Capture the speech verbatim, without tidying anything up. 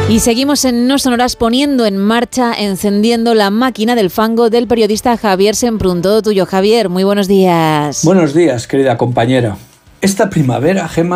Y seguimos en No Sonoras poniendo en marcha, encendiendo la máquina del fango del periodista Javier Semprún. Todo tuyo, Javier. Muy buenos días. Buenos días, querida compañera. Esta primavera, Gemma,